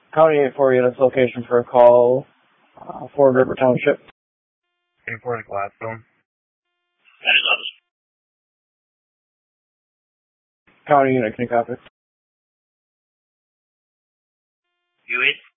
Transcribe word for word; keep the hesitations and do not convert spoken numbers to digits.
County eight four units location for a call, uh, Ford River Township. eight four Gladstone. County unit, can you copy? U eight